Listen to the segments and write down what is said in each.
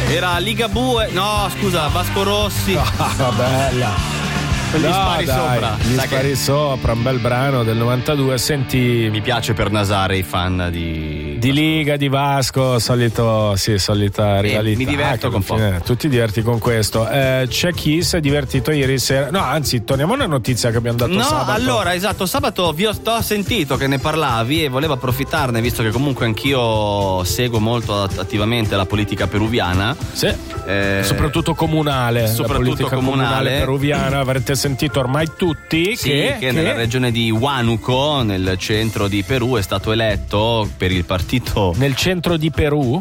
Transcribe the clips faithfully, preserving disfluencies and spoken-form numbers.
Era Ligabue, no scusa, Vasco Rossi. Ah, bella. Gli No, spari dai, sopra. Gli Sai spari che sopra, un bel brano del novantadue. Senti, mi piace per nasare i fan di di Liga, di Vasco, solito, sì, solita rivalità. mi diverto Ah, con fine, po'. tu ti diverti con questo. Eh, c'è chi si è divertito ieri sera. No, anzi, torniamo a una notizia che abbiamo dato No, sabato. allora, esatto, sabato vi ho, ho sentito che ne parlavi e volevo approfittarne, visto che comunque anch'io seguo molto attivamente la politica peruviana. Sì. Eh, soprattutto comunale, soprattutto la politica comunale. comunale peruviana. Avrete sentito ormai tutti Sì, che, che, nella regione di Huánuco, nel centro di Perù, è stato eletto per il partito. Nel centro di Perù?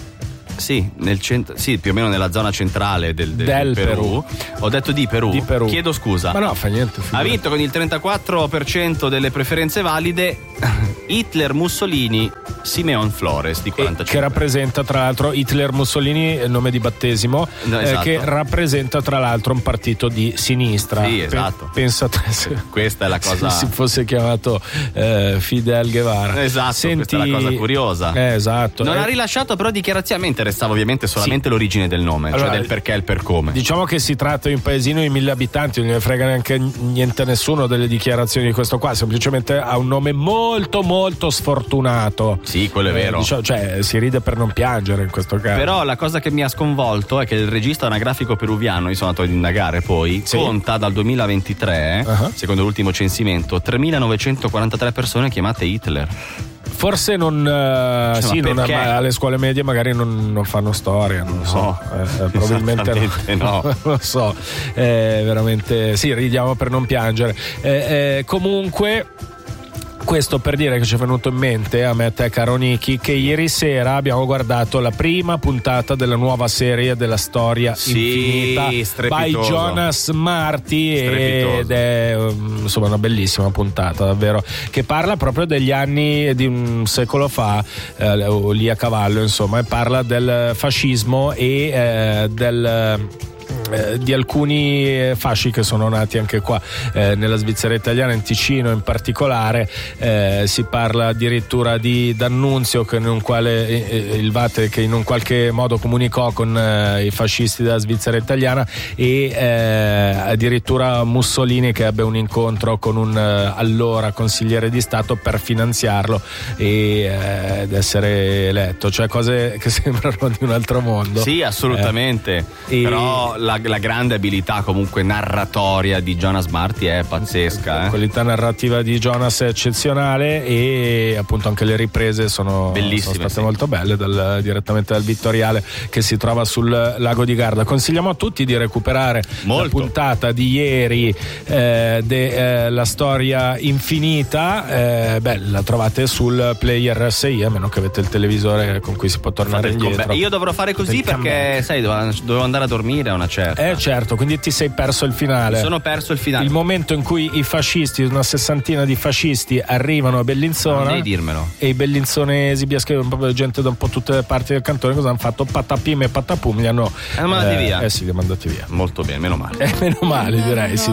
Sì, nel centro, sì, più o meno nella zona centrale del, del, Del del Perù. Perù. Ho detto di Perù. Di Perù. Chiedo scusa. Ma no, fa niente. Ha figurati. vinto con il trentaquattro per cento delle preferenze valide Hitler, Mussolini, Simeon Flores di E quarantacinque. che rappresenta tra l'altro Hitler Mussolini, nome di battesimo, No, esatto. eh, che rappresenta tra l'altro un partito di sinistra. Sì, esatto. Pe- pensa te se, Questa è la cosa. se si fosse chiamato eh, Fidel Guevara. Esatto, Senti, questa è la cosa curiosa. Eh, esatto. Non Eh, ha rilasciato però dichiarazioni. A me interessava ovviamente solamente l'origine del nome, Allora, cioè del perché e il per come. Diciamo che si tratta di un paesino di mille abitanti, non ne frega neanche niente a nessuno delle dichiarazioni di questo qua, semplicemente ha un nome molto molto sfortunato. Sì, quello è vero. Eh, diciamo, cioè si ride per non piangere in questo caso. Però la cosa che mi ha sconvolto è che il registro anagrafico peruviano, io sono andato ad indagare poi, Sì. conta dal duemilaventitré, Uh-huh. secondo l'ultimo censimento, tremilanovecentoquarantatré persone chiamate Hitler. Forse non, eh, Cioè, sì, ma non perché? ma alle scuole medie magari non, non fanno storia, non lo so. No, Eh, eh, probabilmente esattamente no. non lo so. Eh, veramente sì, ridiamo per non piangere. Eh, eh, comunque. Questo per dire che ci è venuto in mente a me e a te, caro Nicky, che ieri sera abbiamo guardato la prima puntata della nuova serie della storia Sì, infinita by strepitoso. Jonas Marty, Strepitoso. ed è um, insomma una bellissima puntata davvero, che parla proprio degli anni di un secolo fa, eh, o lì a cavallo insomma, e parla del fascismo e eh, del Eh, di alcuni eh, fasci che sono nati anche qua eh, nella Svizzera italiana, in Ticino in particolare. Eh, si parla addirittura di D'Annunzio, che in un quale, eh, il Vate, che in un qualche modo comunicò con eh, i fascisti della Svizzera italiana, e eh, addirittura Mussolini, che ebbe un incontro con un eh, allora consigliere di Stato per finanziarlo e, eh, ed essere eletto, cioè cose che sembrano di un altro mondo. Sì, assolutamente. Eh, Però la, la grande abilità comunque narratoria di Jonas Marty è pazzesca. La Eh? qualità narrativa di Jonas è eccezionale, e appunto anche le riprese sono, Bellissime, sono state sì. molto belle, dal, direttamente dal Vittoriale che si trova sul lago di Garda. Consigliamo a tutti di recuperare Molto. la puntata di ieri eh, della eh, storia infinita. Eh, beh, la trovate sul player R S I, a meno che avete il televisore con cui si può tornare Fate il indietro. comeback. Io dovrò fare così Il perché comeback. sai, dovevo, dovevo andare a dormire a una certa. Eh certo, quindi ti sei perso il finale. Mi sono perso il finale. Il momento in cui i fascisti, una sessantina di fascisti, arrivano a Bellinzona, Non devi dirmelo. e i bellinzonesi, biaschi, proprio gente da un po' tutte le parti del cantone, cosa hanno fatto? Patapim e patapum, li hanno Eh, mandati via. Eh sì, li hanno mandati via. Molto bene, meno male. Eh, meno male, direi, sì.